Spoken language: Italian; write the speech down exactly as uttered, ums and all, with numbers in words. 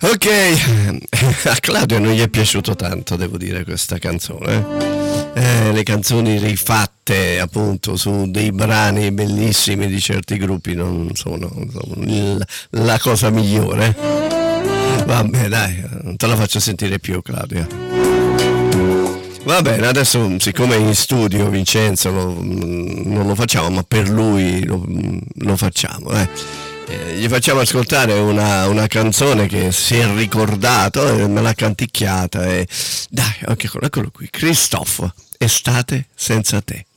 Ok, a Claudio non gli è piaciuto tanto, devo dire, questa canzone. Eh, le canzoni rifatte appunto su dei brani bellissimi di certi gruppi non sono, sono il, la cosa migliore. Vabbè, dai, non te la faccio sentire più, Claudio. Va bene, adesso siccome è in studio Vincenzo lo, non lo facciamo, ma per lui lo, lo facciamo, eh. Eh, gli facciamo ascoltare una, una canzone che si è ricordato e me l'ha canticchiata e dai, eccolo, eccolo qui, Christophe, Estate senza te.